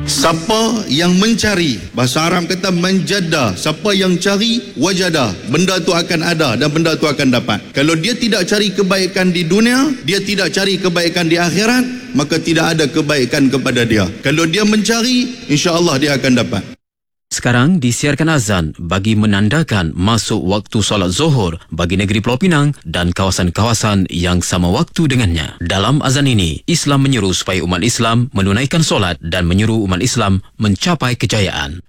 Siapa yang mencari, bahasa Arab kata menjada, siapa yang cari, wajada, benda tu akan ada dan benda tu akan dapat. Kalau dia tidak cari kebaikan di dunia, dia tidak cari kebaikan di akhirat, maka tidak ada kebaikan kepada dia. Kalau dia mencari, insya-Allah dia akan dapat. Sekarang disiarkan azan bagi menandakan masuk waktu solat Zuhur bagi negeri Pulau Pinang dan kawasan-kawasan yang sama waktu dengannya. Dalam azan ini, Islam menyeru supaya umat Islam menunaikan solat dan menyuruh umat Islam mencapai kejayaan.